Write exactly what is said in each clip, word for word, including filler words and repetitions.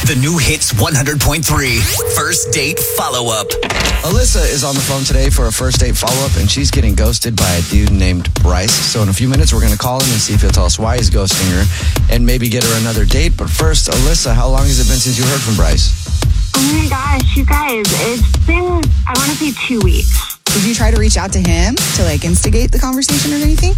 The new Hits one hundred point three First Date Follow-Up. Alyssa is on the phone today for a first date follow-up, and she's getting ghosted by a dude named Bryce. So in a few minutes, we're going to call him and see if he'll tell us why he's ghosting her and maybe get her another date. But first, Alyssa, how long has it been since you heard from Bryce? Oh my gosh, you guys, it's been, I want to say two weeks. Did you try to reach out to him to like instigate the conversation or anything?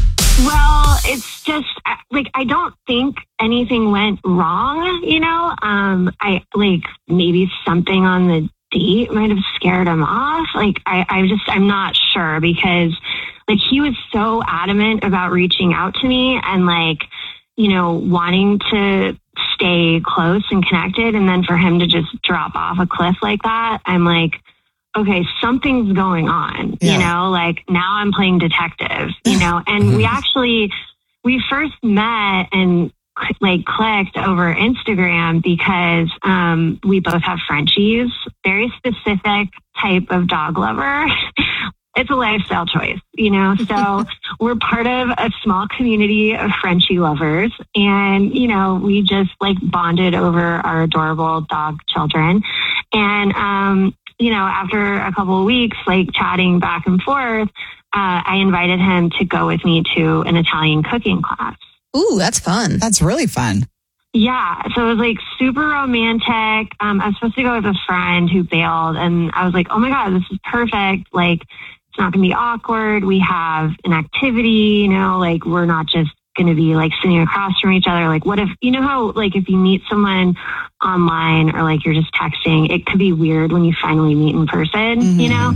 Well, it's just like, I don't think anything went wrong, you know? Um, I like maybe something on the date might have scared him off. Like, I, I just, I'm not sure because like he was so adamant about reaching out to me and like, you know, wanting to stay close and connected. And then for him to just drop off a cliff like that, I'm like, okay, something's going on, yeah. you know, like now I'm playing detective, you know, and we actually, we first met and like clicked over Instagram because um, we both have Frenchies, very specific type of dog lover. It's a lifestyle choice, you know, so we're part of a small community of Frenchie lovers. And, you know, we just like bonded over our adorable dog children. And, um, you know, after a couple of weeks, like chatting back and forth, uh, I invited him to go with me to an Italian cooking class. Ooh, that's fun. That's really fun. Yeah. So it was like super romantic. Um, I was supposed to go with a friend who bailed and I was like, oh my God, this is perfect. Like, it's not going to be awkward. We have an activity, you know, like we're not just going to be like sitting across from each other. Like what if, you know how like if you meet someone online or like you're just texting, it could be weird when you finally meet in person, mm-hmm. you know,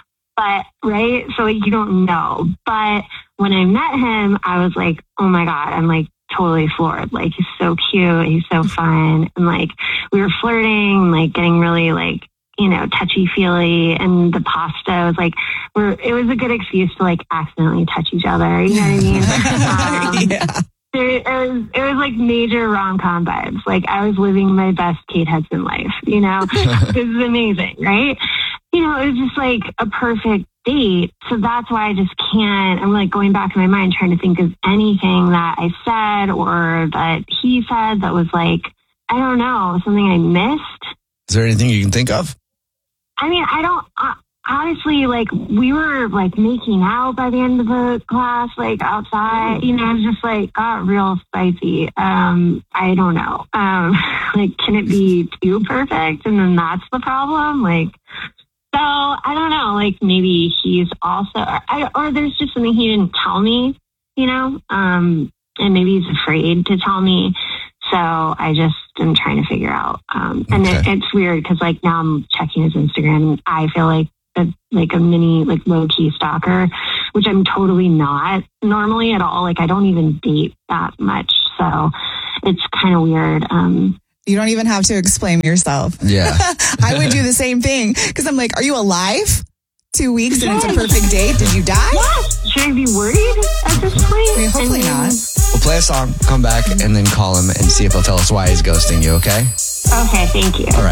but right. So like, you don't know, but when I met him, I was like, oh my God, I'm like totally floored. Like he's so cute. He's so fun. And like we were flirting, like getting really like, you know, touchy feely, and the pasta was like, we're, it was a good excuse to like accidentally touch each other. You know what I mean? um, yeah. It was, it was like major rom-com vibes. Like I was living my best Kate Hudson life, you know, it was amazing. Right. You know, it was just like a perfect date. So that's why I just can't, I'm like going back in my mind, trying to think of anything that I said or that he said that was like, I don't know, something I missed. Is there anything you can think of? I mean, I don't, uh, honestly, like, we were, like, making out by the end of the class, like, outside, you know, it was just, like, got real spicy. Um, I don't know. Um, like, can it be too perfect? And then that's the problem? Like, so, I don't know, like, maybe he's also, I, or there's just something he didn't tell me, you know, um, and maybe he's afraid to tell me. So I just am trying to figure out. Um, and okay. it, it's weird because like now I'm checking his Instagram and I feel like a, like a mini, like low key stalker, which I'm totally not normally at all. Like I don't even date that much. So it's kind of weird. Um, you don't even have to explain yourself. Yeah. I would do the same thing because I'm like, are you alive? Two weeks and yes. It's a perfect date. Did you die? Yes. Should I be worried at this point? I mean, hopefully I mean, not. We'll play a song, come back, and then call him and see if he'll tell us why he's ghosting you, okay? Okay, thank you. All right.